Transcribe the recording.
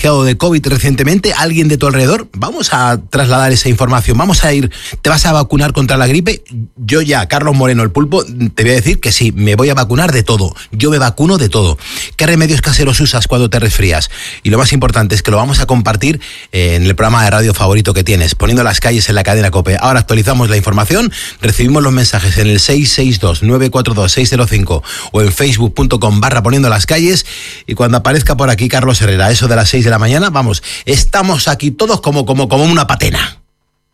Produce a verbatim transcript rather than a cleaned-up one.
contagiado de COVID recientemente, alguien de tu alrededor. Vamos a trasladar esa información. Vamos a ir, ¿te vas a vacunar contra la gripe? Yo ya, Carlos Moreno, el Pulpo, te voy a decir que sí, me voy a vacunar de todo. Yo me vacuno de todo. ¿Qué remedios caseros usas cuando te resfrías? Y lo más importante es que lo vamos a compartir en el programa de radio favorito que tienes, Poniendo las calles en la cadena COPE. Ahora actualizamos la información, recibimos los mensajes en el seis seis dos, nueve cuatro dos, seis cero cinco o en facebook punto com barra Poniendo las calles, y cuando aparezca por aquí Carlos Herrera, eso de las seis de la mañana, vamos, estamos aquí todos como, como, como una patena.